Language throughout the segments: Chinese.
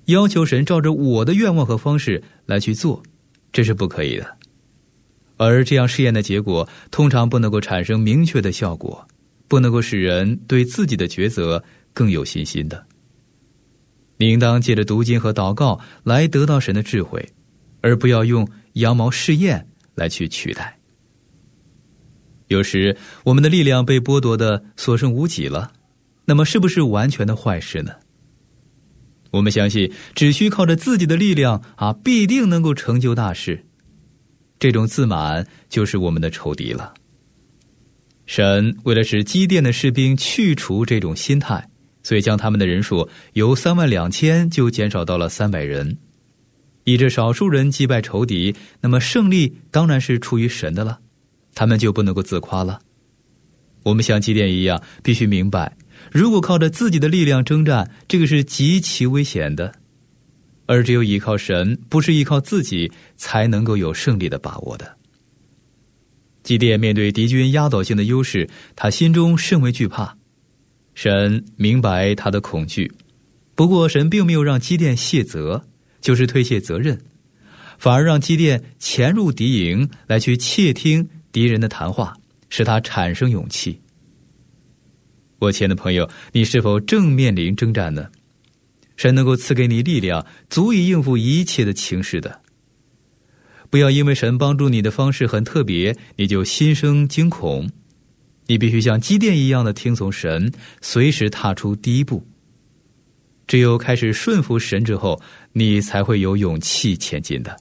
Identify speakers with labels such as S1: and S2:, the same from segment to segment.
S1: 要求神照着我的愿望和方式来去做，这是不可以的。而这样试验的结果通常不能够产生明确的效果，不能够使人对自己的抉择更有信心的。你应当借着读经和祷告来得到神的智慧，而不要用羊毛试验来去取代。有时我们的力量被剥夺的所剩无几了，那么是不是完全的坏事呢？我们相信只需靠着自己的力量必定能够成就大事。这种自满就是我们的仇敌了。神为了使基甸的士兵去除这种心态，所以将他们的人数由32000就减少到了300人。以这少数人击败仇敌，那么胜利当然是出于神的了，他们就不能够自夸了。我们像基甸一样，必须明白，如果靠着自己的力量征战，这个是极其危险的。而只有依靠神，不是依靠自己，才能够有胜利的把握的。基甸面对敌军压倒性的优势，他心中甚为惧怕。神明白他的恐惧，不过神并没有让基甸卸责，就是推卸责任，反而让基甸潜入敌营来去窃听敌人的谈话，使他产生勇气。我亲爱的朋友，你是否正面临征战呢？神能够赐给你力量，足以应付一切的情势的。不要因为神帮助你的方式很特别，你就心生惊恐。你必须像基甸一样的听从神，随时踏出第一步。只有开始顺服神之后，你才会有勇气前进的。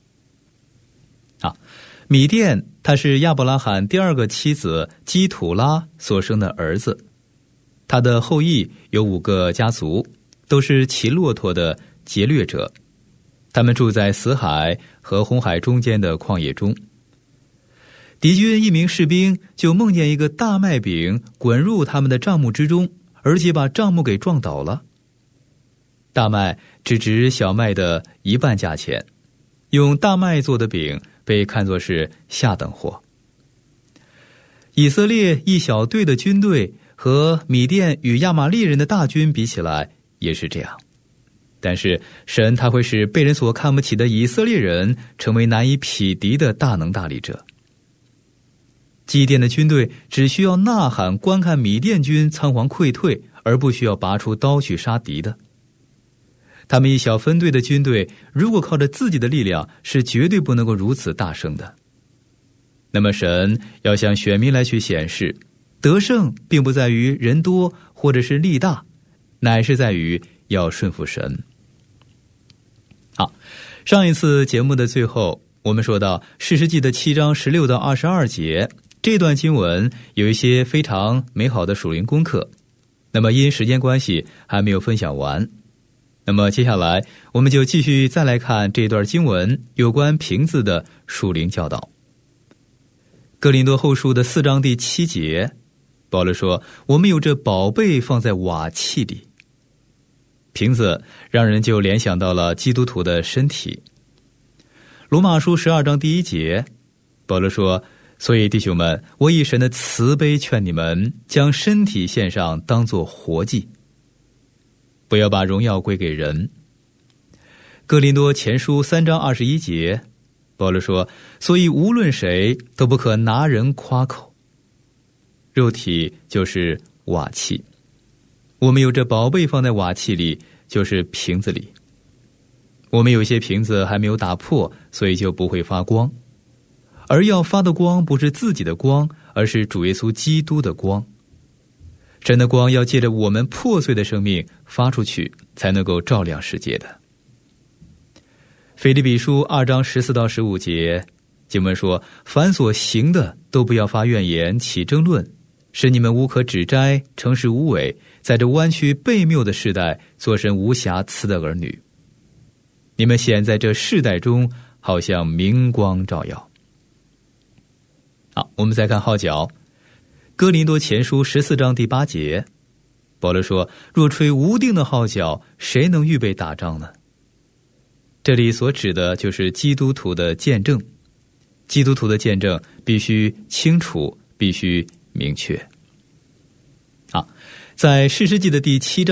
S1: 米甸他是亚伯拉罕第二个妻子基土拉所生的儿子，他的后裔有5个家族，都是骑骆驼的劫掠者，他们住在死海和红海中间的旷野中。敌军一名士兵就梦见一个大麦饼滚入他们的帐幕之中，而且把帐幕给撞倒了。大麦只值小麦的1半价钱，用大麦做的饼被看作是下等货。以色列一小队的军队和米甸与亚玛力人的大军比起来也是这样，但是神他会使被人所看不起的以色列人成为难以匹敌的大能大力者。基甸的军队只需要呐喊观看米甸军仓皇溃退，而不需要拔出刀去杀敌的。他们一小分队的军队如果靠着自己的力量，是绝对不能够如此大胜的。那么神要向选民来去显示，得胜并不在于人多或者是力大，乃是在于要顺服神。好，上一次节目的最后，我们说到士师记的7章16到22节，这段经文有一些非常美好的属灵功课，那么因时间关系还没有分享完。那么接下来我们就继续再来看这段经文有关瓶子的属灵教导。哥林多后书的4章第7节，保罗说，我们有这宝贝放在瓦器里。瓶子让人就联想到了基督徒的身体。罗马书12章第1节，保罗说，所以弟兄们，我以神的慈悲劝你们，将身体献上，当作活祭，不要把荣耀归给人。哥林多前书3章21节，保罗说，所以无论谁都不可拿人夸口。肉体就是瓦器，我们有这宝贝放在瓦器里，就是瓶子里。我们有些瓶子还没有打破，所以就不会发光。而要发的光不是自己的光，而是主耶稣基督的光。神的光要借着我们破碎的生命发出去，才能够照亮世界的。腓立比书2章14到15节，经文说，凡所行的都不要发怨言，起争论，使你们无可指摘，诚实无伪，在这弯曲悖谬的世代，做神无瑕疵的儿女。你们显在这世代中，好像明光照耀。好，我们再看号角。哥林多前书14章第8节，保罗说，若吹无定的号角，谁能预备打仗呢？这里所指的就是基督徒的见证。基督徒的见证必须清楚，必须明确。好，在士师记的第7章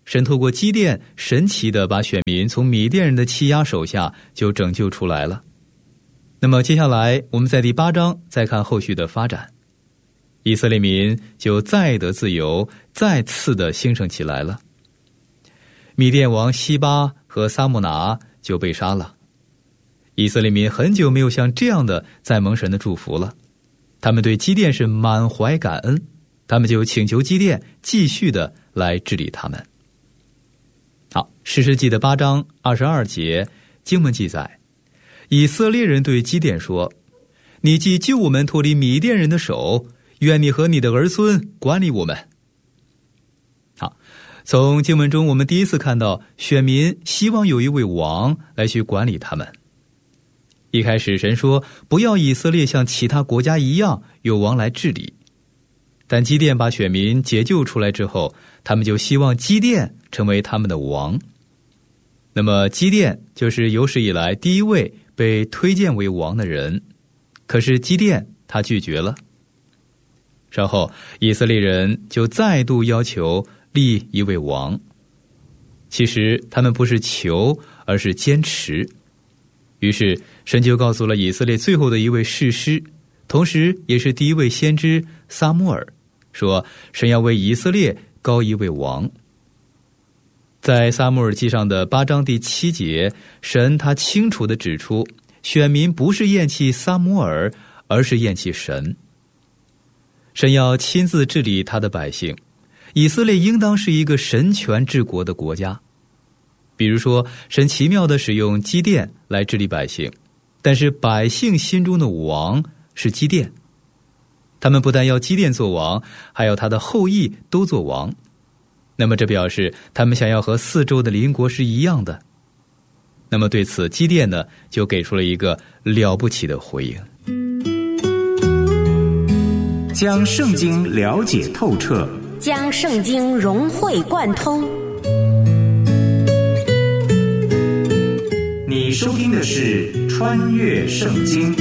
S1: 神透过基甸神奇地把选民从米甸人的欺压手下就拯救出来了。那么接下来我们在第8章再看后续的发展，以色列民就再得自由，再次的兴盛起来了。米甸王西巴和撒慕拿就被杀了。以色列民很久没有像这样的再蒙神的祝福了，他们对基甸是满怀感恩，他们就请求基甸继续的来治理他们。好，士师记的8章22节经文记载，以色列人对基甸说，你既救我们脱离米甸人的手，愿你和你的儿孙管理我们。好，从经文中我们第一次看到选民希望有一位王来去管理他们。一开始神说不要以色列像其他国家一样有王来治理，但基甸把选民解救出来之后，他们就希望基甸成为他们的王。那么基甸就是有史以来第一位被推荐为王的人，可是基甸他拒绝了。稍后以色列人就再度要求立一位王，其实他们不是求，而是坚持。于是神就告诉了以色列最后的一位士师，同时也是第一位先知撒母耳，说神要为以色列膏一位王。在撒母耳记上的8章第7节，神他清楚地指出，选民不是厌弃撒母耳，而是厌弃神。神要亲自治理他的百姓，以色列应当是一个神权治国的国家。比如说，神奇妙地使用基甸来治理百姓，但是百姓心中的王是基甸。他们不但要基甸做王，还要他的后裔都做王。那么这表示他们想要和四周的邻国是一样的。那么对此基甸呢，就给出了一个了不起的回应。
S2: 将圣经了解透彻，
S3: 将圣经融会贯通。
S2: 你收听的是《穿越圣经》。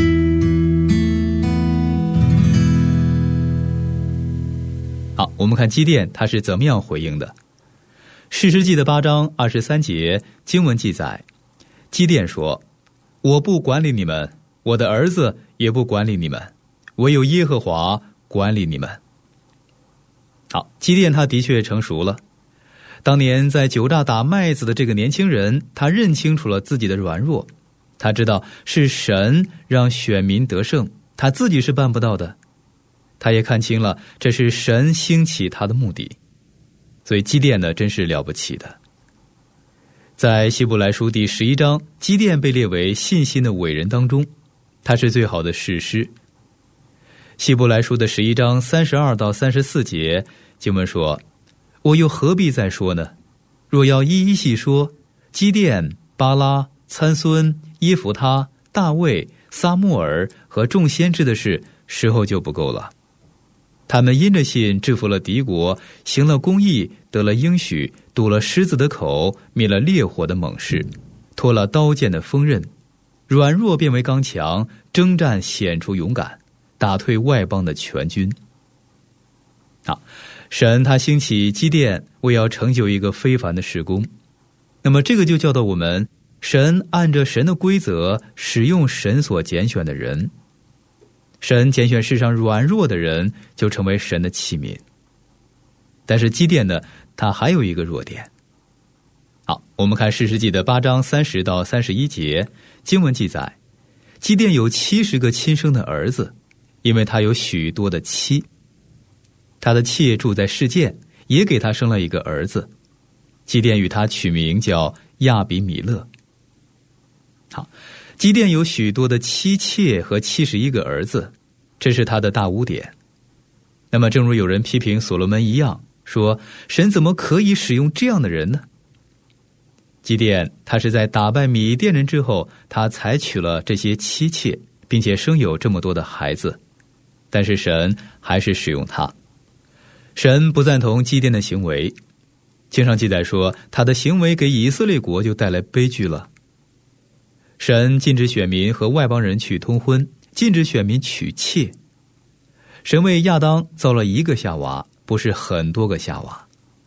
S1: 好，我们看基甸他是怎么样回应的。士师记的8章23节经文记载，基甸说，我不管理你们，我的儿子也不管理你们，唯有耶和华管理你们。好，基甸他的确成熟了。当年在酒榨打麦子的这个年轻人，他认清楚了自己的软弱，他知道是神让选民得胜，他自己是办不到的。他也看清了这是神兴起他的目的，所以基甸呢真是了不起的。在希伯来书第11章，基甸被列为信心的伟人当中，他是最好的士师。希伯来书的11章32到34节经文说，我又何必再说呢？若要一一细说，基甸、巴拉、参孙、耶弗他、大卫、撒母耳和众先知的事，时候就不够了。他们因着信制服了敌国，行了公义，得了应许，堵了狮子的口，灭了烈火的猛士，脱了刀剑的锋刃，软弱变为刚强，征战显出勇敢，打退外邦的全军。好，神他兴起基甸，为要成就一个非凡的事工。那么这个就教导我们，神按着神的规则使用神所拣选的人。神拣选世上软弱的人，就成为神的器皿。但是基甸呢，他还有一个弱点。好，我们看士师记的8章30到31节经文记载，基甸有70个亲生的儿子，因为他有许多的妻。他的妾住在示剑，也给他生了一个儿子，基甸与他取名叫亚比米勒。好，基甸有许多的妻妾和71个儿子，这是他的大污点。那么正如有人批评所罗门一样，说神怎么可以使用这样的人呢？基甸他是在打败米甸人之后，他采取了这些妻妾，并且生有这么多的孩子，但是神还是使用他。神不赞同基甸的行为，经上记载说，他的行为给以色列国就带来悲剧了。神禁止选民和外邦人去通婚，禁止选民娶妾。神为亚当造了一个夏娃，不是很多个夏娃。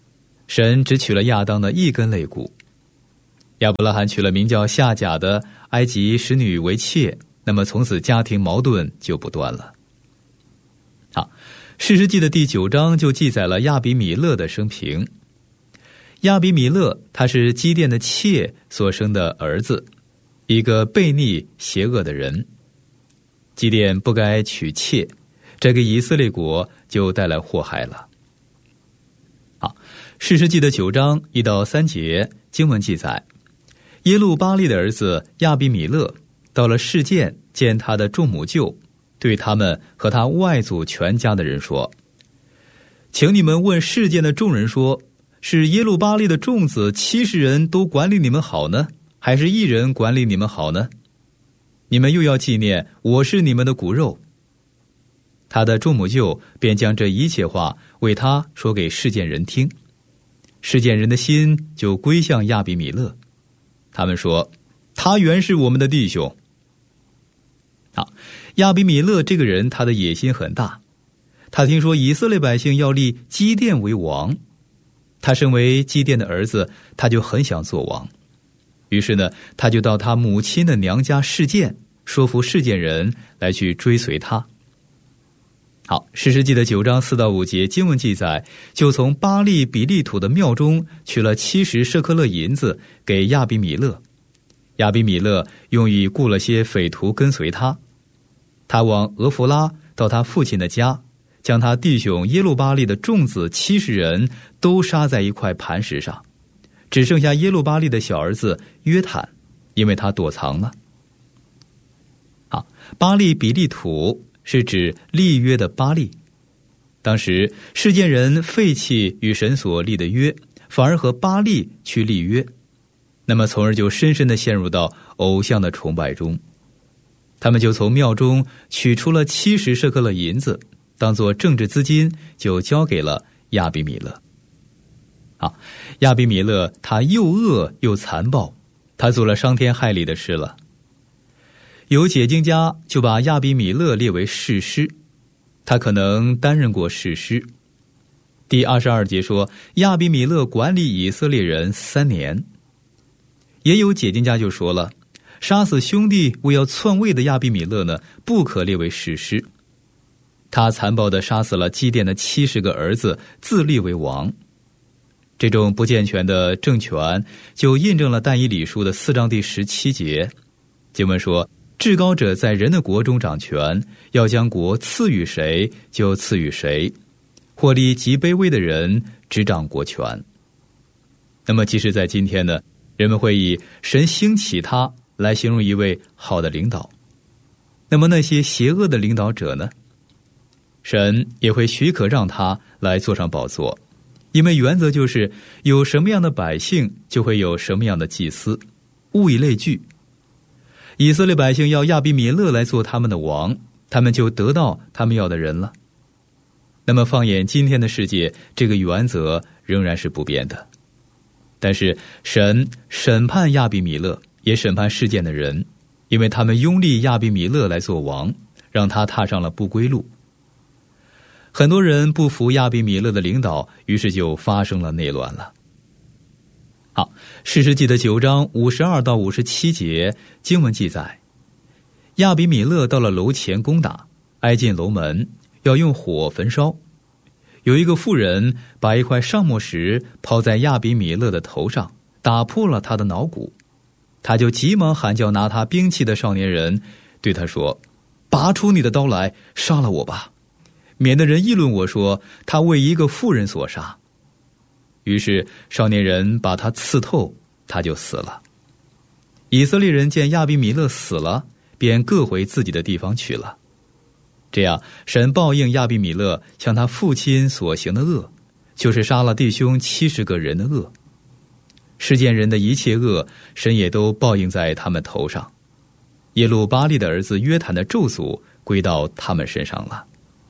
S1: 神只取了亚当的一根肋骨。亚伯拉罕娶了名叫夏甲的埃及使女为妾，那么从此家庭矛盾就不断了。好，士师记的第9章就记载了亚比米勒的生平。亚比米勒他是基甸的妾所生的儿子，一个悖逆邪恶的人。基甸不该娶妾，这给以色列国就带来祸害了。好，士师记的9章1到3节经文记载，耶路巴利的儿子亚比米勒到了示剑见他的众母舅，对他们和他外祖全家的人说，请你们问示剑的众人说，是耶路巴利的众子70人都管理你们好呢，还是1人管理你们好呢？你们又要纪念我是你们的骨肉。他的众母舅便将这一切话为他说给示剑人听，示剑人的心就归向亚比米勒。他们说，他原是我们的弟兄。好，亚比米勒这个人他的野心很大，他听说以色列百姓要立基甸为王，他身为基甸的儿子，他就很想做王。于是呢，他就到他母亲的娘家示剑，说服示剑人来去追随他。好，士师记的9章4到5节经文记载，就从巴利比利土的庙中取了70舍客勒银子给亚比米勒，亚比米勒用以雇了些匪徒跟随他。他往俄弗拉到他父亲的家，将他弟兄耶路巴利的众子70人都杀在一块磐石上，只剩下耶路巴利的小儿子约坦，因为他躲藏了。好，巴利比利土是指立约的巴利。当时示剑人废弃与神所立的约，反而和巴利去立约，那么从而就深深地陷入到偶像的崇拜中。他们就从庙中取出了70舍客勒银子，当作政治资金，就交给了亚比米勒。好，亚比米勒他又恶又残暴，他做了伤天害理的事了。有解经家就把亚比米勒列为士师，他可能担任过士师。第22节说，亚比米勒管理以色列人3年。也有解经家就说了，杀死兄弟为要篡位的亚比米勒呢，不可列为士师。他残暴地杀死了基甸的70个儿子，自立为王。这种不健全的政权就印证了但以理书的4章第17节，经文说，至高者在人的国中掌权，要将国赐予谁就赐予谁，或立极卑微的人执掌国权。那么即使在今天呢，人们会以神兴起他来形容一位好的领导，那么那些邪恶的领导者呢，神也会许可让他来坐上宝座，因为原则就是有什么样的百姓就会有什么样的祭司，物以类聚。以色列百姓要亚比米勒来做他们的王，他们就得到他们要的人了。那么放眼今天的世界，这个原则仍然是不变的。但是神审判亚比米勒，也审判世间的人，因为他们拥立亚比米勒来做王，让他踏上了不归路。很多人不服亚比米勒的领导，于是就发生了内乱了。好，士师记的9章52到57节经文记载，亚比米勒到了楼前攻打，挨进楼门，要用火焚烧。有一个妇人把一块上磨石抛在亚比米勒的头上，打破了他的脑骨。他就急忙喊叫拿他兵器的少年人，对他说，拔出你的刀来，杀了我吧，免得人议论我说他为一个妇人所杀。于是少年人把他刺透，他就死了。以色列人见亚比米勒死了，便各回自己的地方去了。这样神报应亚比米勒向他父亲所行的恶，就是杀了弟兄70个人的恶。世间人的一切恶，神也都报应在他们头上。耶路巴利的儿子约坦的咒诅归到他们身上了。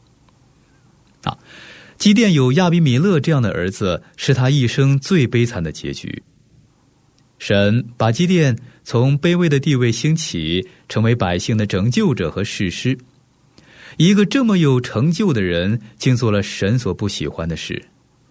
S1: 基甸有亚比米勒这样的儿子，是他一生最悲惨的结局。神把基甸从卑微的地位兴起，成为百姓的拯救者和士师。一个这么有成就的人，竟做了神所不喜欢的事，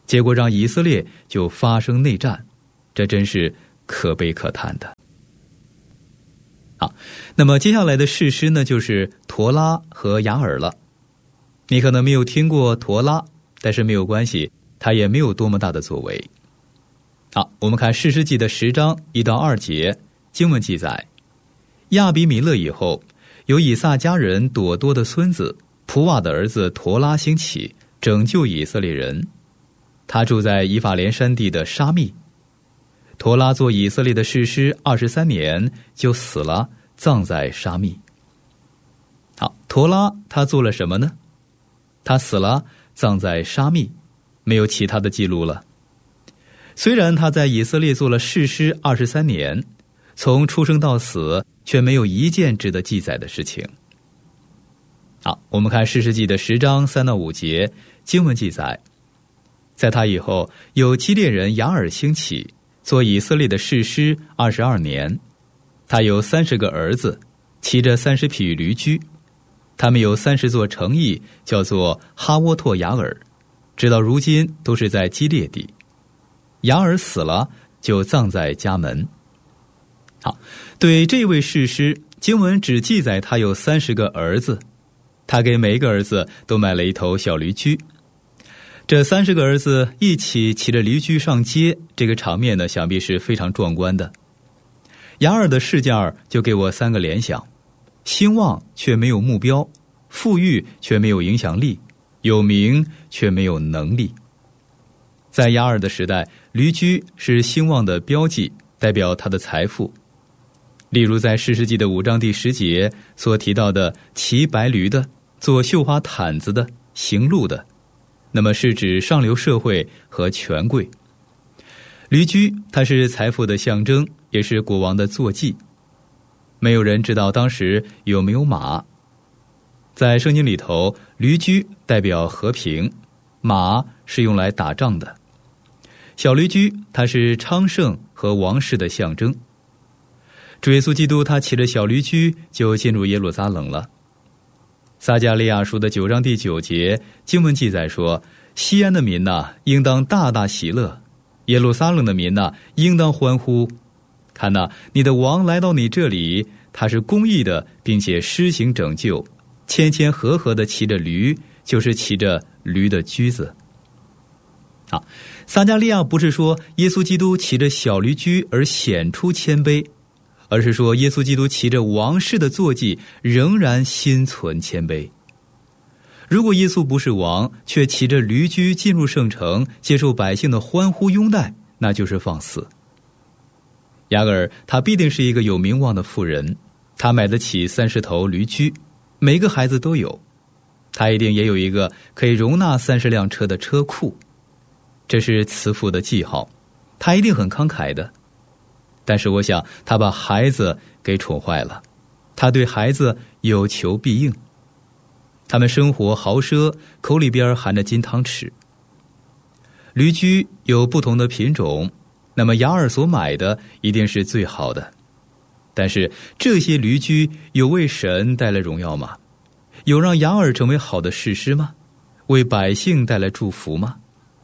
S1: 结果让以色列就发生内战，这真是可悲可叹的。好，那么接下来的士师呢，就是陀拉和雅尔了。你可能没有听过陀拉，但是没有关系，他也没有多么大的作为。好，我们看士师记的10章1到2节，经文记载，亚比米勒以后，有以撒家人朵多的孙子普瓦的儿子陀拉兴起，拯救以色列人。他住在以法莲山地的沙密。陀拉做以色列的士师23年，就死了，葬在沙密。好，陀拉他做了什么呢？他死了，葬在沙密，没有其他的记录了。虽然他在以色列做了士师23年，从出生到死却没有一件值得记载的事情。好，我们看士师记的10章3到5节，经文记载，在他以后，有基列人雅尔兴起，做以色列的士师22年。他有30个儿子，骑着30匹驴驹。他们有30座城邑，叫做哈沃拓雅尔，直到如今都是在基列地。雅尔死了，就葬在家门。好，对这位士师，经文只记载他有30个儿子，他给每一个儿子都买了一头小驴驹。这30个儿子一起骑着驴驹上街，这个场面呢，想必是非常壮观的。雅尔的事件就给我3个联想：兴旺却没有目标，富裕却没有影响力，有名却没有能力。在雅尔的时代，驴驹是兴旺的标记，代表他的财富。例如在士师记的5章第10节所提到的骑白驴的、做绣花毯子的、行路的，那么是指上流社会和权贵。驴驹它是财富的象征，也是国王的坐骑。没有人知道当时有没有马。在圣经里头，驴驹代表和平，马是用来打仗的。小驴驹它是昌盛和王室的象征。主耶稣基督他骑着小驴驹就进入耶路撒冷了。撒迦利亚书的9章第9节，经文记载说，西安的民哪，应当大大喜乐，耶路撒冷的民哪，应当欢呼。看哪，你的王来到你这里，他是公义的，并且施行拯救，谦谦和和的骑着驴，就是骑着驴的驹子。好，撒迦利亚不是说耶稣基督骑着小驴驹而显出谦卑，而是说耶稣基督骑着王室的坐骑，仍然心存谦卑。如果耶稣不是王，却骑着驴驹进入圣城，接受百姓的欢呼拥戴，那就是放肆。雅各尔他必定是一个有名望的富人，他买得起30头驴驹，每个孩子都有。他一定也有一个可以容纳30辆车的车库，这是慈父的记号，他一定很慷慨的。但是我想他把孩子给宠坏了，他对孩子有求必应。他们生活豪奢，口里边含着金汤匙。驴驹有不同的品种，那么雅尔所买的一定是最好的。但是这些驴驹有为神带来荣耀吗？有让雅尔成为好的士师吗？为百姓带来祝福吗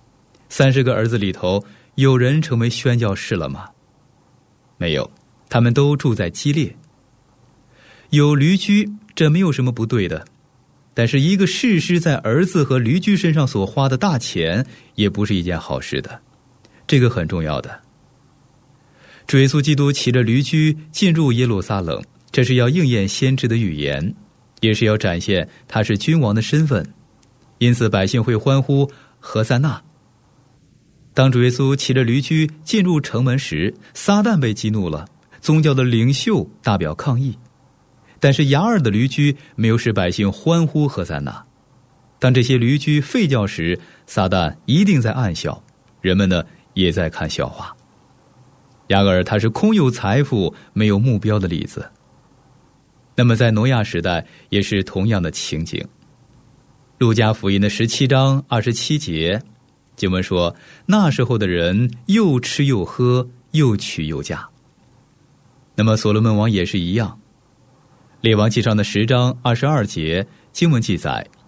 S1: ？30个儿子里头，有人成为宣教士了吗？没有，他们都住在基列。有驴驹，这没有什么不对的。但是一个士师在儿子和驴驹身上所花的大钱，也不是一件好事的，这个很重要的。主耶稣基督骑着驴驹进入耶路撒冷，这是要应验先知的预言，也是要展现他是君王的身份，因此百姓会欢呼何塞纳。当主耶稣骑着驴驹进入城门时，撒旦被激怒了，宗教的领袖大表抗议。但是雅尔的驴驹没有使百姓欢呼何塞纳。当这些驴驹吠叫时，撒旦一定在暗笑，人们呢也在看笑话。雅各尔他是空有财富没有目标的例子。那么在挪亚时代也是同样的情景。路加福音的17章27节，经文说，那时候的人又吃又喝，又娶又嫁。那么所罗门王也是一样。列王记上的10章22节，经文记载，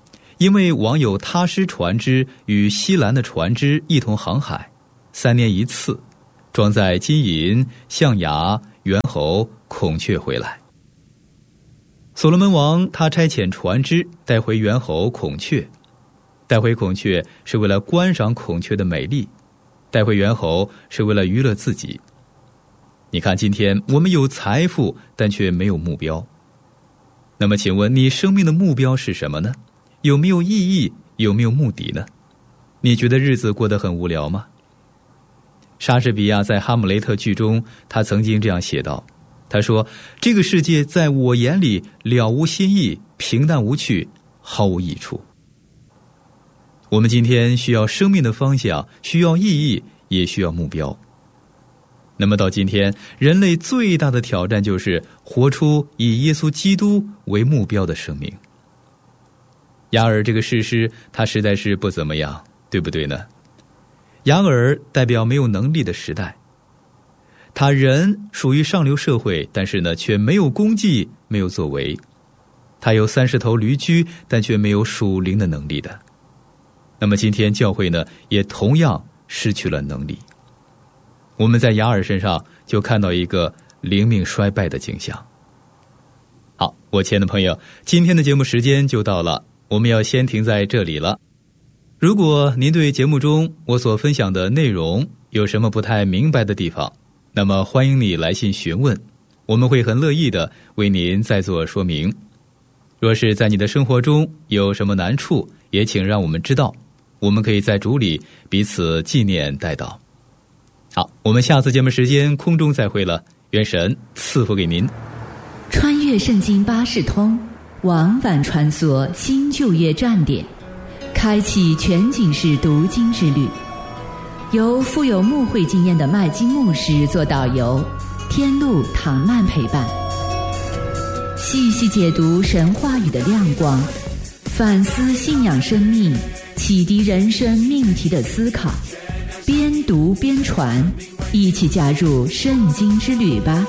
S1: 因为网有他施船只与西兰的船只一同航海，3年一次，装载金银、象牙、猿猴、孔雀回来。所罗门王他差遣船只带回猿猴、孔雀，带回孔雀是为了观赏孔雀的美丽，带回猿猴是为了娱乐自己。你看，今天我们有财富，但却没有目标。那么请问你生命的目标是什么呢？有没有意义？有没有目的呢？你觉得日子过得很无聊吗？莎士比亚在《哈姆雷特》剧中，他曾经这样写道，他说，这个世界在我眼里了无新意，平淡无趣，毫无益处。我们今天需要生命的方向，需要意义，也需要目标。那么到今天，人类最大的挑战就是活出以耶稣基督为目标的生命。雅尔这个士师，他实在是不怎么样，对不对呢？雅尔代表没有能力的时代，他人属于上流社会，但是呢，却没有功绩，没有作为。他有30头驴驹，但却没有属灵的能力的。那么今天教会呢，也同样失去了能力。我们在雅尔身上就看到一个灵命衰败的景象。好，我亲爱的朋友，今天的节目时间就到了，我们要先停在这里了。如果您对节目中我所分享的内容有什么不太明白的地方，那么欢迎你来信询问，我们会很乐意的为您再做说明。若是在你的生活中有什么难处，也请让我们知道，我们可以在主里彼此纪念代祷。好，我们下次节目时间空中再会了，愿神赐福给您。
S4: 穿越圣经巴士通，往返穿梭新旧约站点，开启全景式读经之旅。由富有牧会经验的麦基牧师做导游，天路唐曼陪伴，细细解读神话语的亮光，反思信仰生命，启迪人生命题的思考。边读边传，一起加入圣经之旅吧。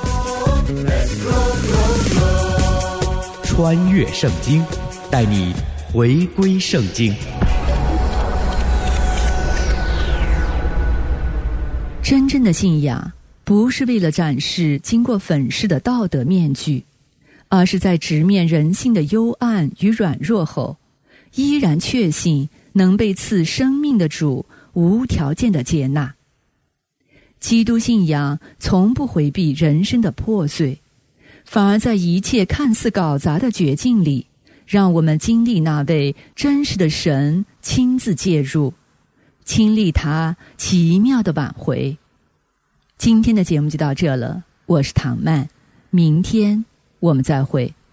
S5: 穿越圣经，带你回归圣经。
S4: 真正的信仰不是为了展示经过粉饰的道德面具，而是在直面人性的幽暗与软弱后，依然确信能被赐生命的主无条件的接纳。基督信仰从不回避人生的破碎，反而在一切看似搞砸的绝境里，让我们经历那位真实的神亲自介入，亲历他奇妙的挽回。今天的节目就到这了，我是唐曼，明天我们再会。